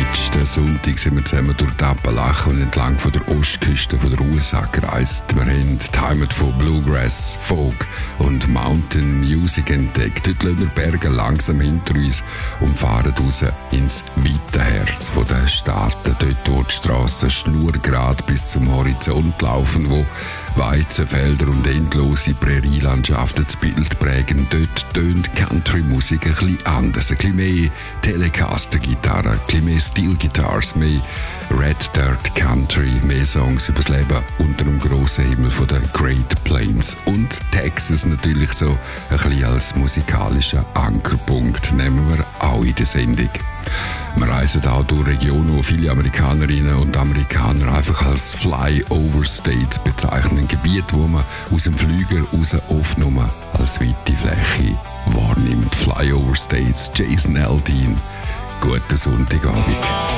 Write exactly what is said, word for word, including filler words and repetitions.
Letzten Sonntag sind wir zusammen durch die Appalachen und entlang von der Ostküste von der U S A gereist. Wir haben die Heimat von Bluegrass, Folk und Mountain Music entdeckt. Dort lassen wir Berge langsam hinter uns und fahren raus ins weite Herz der Staaten. Dort, wo die Strassen schnurgerade bis zum Horizont laufen, wo Weizenfelder und endlose Prärielandschaften das Bild prägen. Dort tönt Country-Musik ein bisschen anders. Ein bisschen mehr Telecaster-Gitarre, ein bisschen mehr Steel-Guitars, mehr Red Dirt Country, mehr Songs über das Leben unter dem grossen Himmel von den Great Plains. Und Texas natürlich so ein bisschen als musikalischer Ankerpunkt nehmen wir auch in der Sendung. Wir reisen auch durch Regionen, wo viele Amerikanerinnen und Amerikaner einfach als Flyover States bezeichnen. Ein Gebiet, wo man aus dem Flüger raus oft nur als weite Fläche wahrnimmt. Flyover States, Jason Aldean. Guten Sonntagabend.